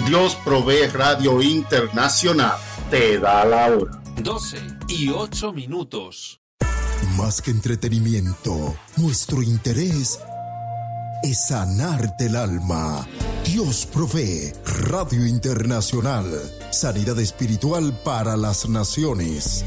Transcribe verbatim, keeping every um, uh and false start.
Dios Provee Radio Internacional te da la hora. doce y ocho minutos. Más que entretenimiento, nuestro interés es sanarte el alma. Dios Provee Radio Internacional. Sanidad espiritual para las naciones.